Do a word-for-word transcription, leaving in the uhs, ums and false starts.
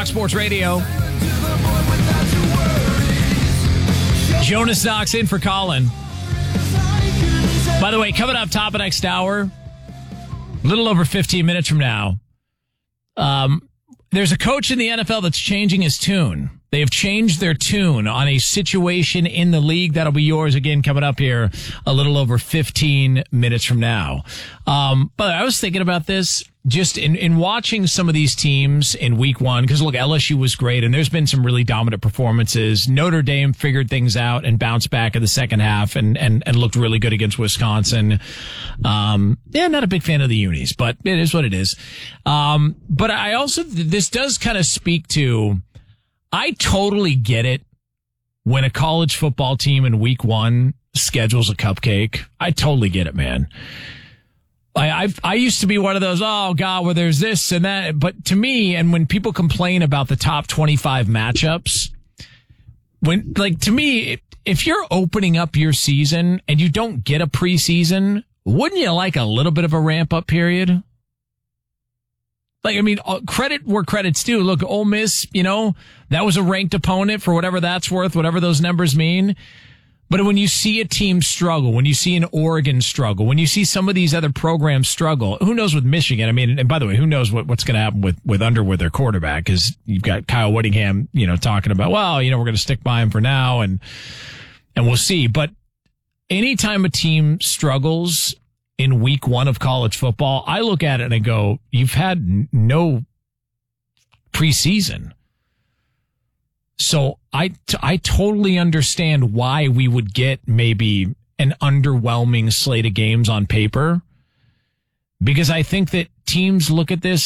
Sports Radio. Jonas Knox in for Colin. By the way, coming up top of next hour, a little over fifteen minutes from now, um, there's a coach in the N F L that's changing his tune. They have changed their tune on a situation in the league. That'll be yours again coming up here a little over fifteen minutes from now. Um, but I was thinking about this just in, in watching some of these teams in week one, because look, L S U was great and there's been some really dominant performances. Notre Dame figured things out and bounced back in the second half and, and, and looked really good against Wisconsin. Um, yeah, not a big fan of the unis, but it is what it is. Um, but I also, this does kind of speak to, I totally get it when a college football team in week one schedules a cupcake. I totally get it, man. I I've, I used to be one of those, oh, God, where there's this and that. But to me, and when people complain about the top twenty-five matchups, when like to me, if you're opening up your season and you don't get a preseason, wouldn't you like a little bit of a ramp up period? Like, I mean, credit where credit's due. Look, Ole Miss, you know, that was a ranked opponent for whatever that's worth, whatever those numbers mean. But when you see a team struggle, when you see an Oregon struggle, when you see some of these other programs struggle, who knows with Michigan? I mean, and by the way, who knows what, what's going to happen with, with Underwood, their quarterback, because you've got Kyle Whittingham, you know, talking about, well, you know, we're going to stick by him for now and, and we'll see. But anytime a team struggles in week one of college football, I look at it and I go, you've had no preseason. So I, I totally understand why we would get maybe an underwhelming slate of games on paper, because I think that teams look at this